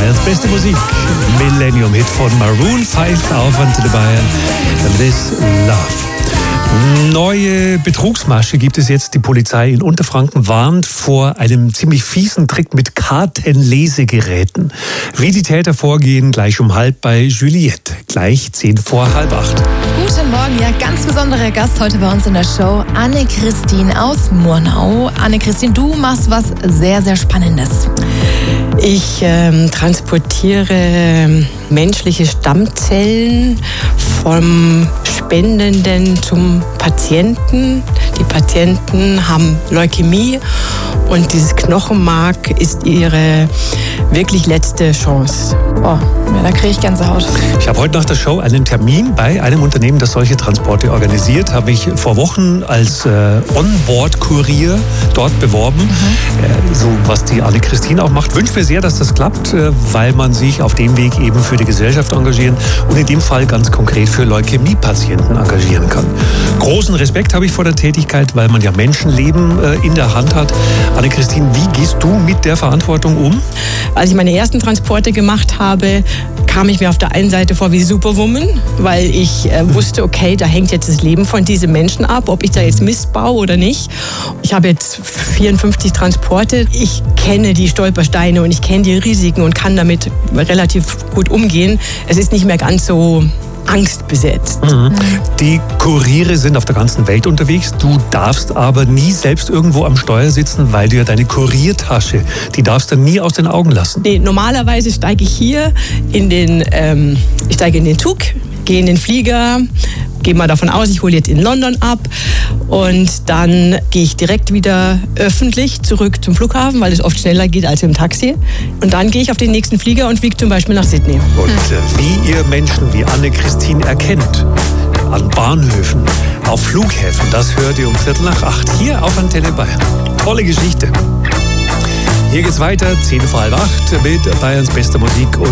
Bayerns beste Musik. Millennium-Hit von Maroon 5 auf Antenne Bayern. This Love. Neue Betrugsmasche gibt es jetzt. Die Polizei in Unterfranken warnt vor einem ziemlich fiesen Trick mit Kartenlesegeräten. Wie die Täter vorgehen, gleich um 7:30 bei Juliette. Gleich 7:45. Guten Morgen, ja, ganz besonderer Gast heute bei uns in der Show, Anne-Christine aus Murnau. Anne-Christine, du machst was sehr, sehr Spannendes. Ich transportiere menschliche Stammzellen vom Spendenden zum Patienten. Die Patienten haben Leukämie und dieses Knochenmark ist ihre wirklich letzte Chance. Oh, ja, da kriege ich Gänsehaut. Ich habe heute nach der Show einen Termin bei einem Unternehmen, das solche Transporte organisiert. Habe mich vor Wochen als Onboard-Kurier dort beworben. So was die Anne-Christine auch macht. Wünsche mir sehr, dass das klappt, weil man sich auf dem Weg eben für die Gesellschaft engagieren und in dem Fall ganz konkret für Leukämie-Patienten engagieren kann. Großen Respekt habe ich vor der Tätigkeit, weil man ja Menschenleben in der Hand hat. Anne-Christine, wie gehst du mit der Verantwortung um? Als ich meine ersten Transporte gemacht habe, kam ich mir auf der einen Seite vor wie Superwoman, weil ich wusste, okay, da hängt jetzt das Leben von diesen Menschen ab, ob ich da jetzt Mist baue oder nicht. Ich habe jetzt 54 Transporte. Ich kenne die Stolpersteine und ich kenne die Risiken und kann damit relativ gut umgehen. Es ist nicht mehr ganz so angstbesetzt. Die Kuriere sind auf der ganzen Welt unterwegs. Du darfst aber nie selbst irgendwo am Steuer sitzen, weil du ja deine Kuriertasche, die darfst du nie aus den Augen lassen. Nee, normalerweise steige ich hier in den Zug, gehe in den Flieger, gehe mal davon aus, ich hole jetzt in London ab und dann gehe ich direkt wieder öffentlich zurück zum Flughafen, weil es oft schneller geht als im Taxi. Und dann gehe ich auf den nächsten Flieger und fliege zum Beispiel nach Sydney. Und wie ihr Menschen wie Anne-Christine erkennt, an Bahnhöfen, auf Flughäfen, das hört ihr um 7:45 hier auf Antenne Bayern. Tolle Geschichte. Hier geht's weiter, 7:45 mit Bayerns bester Musik.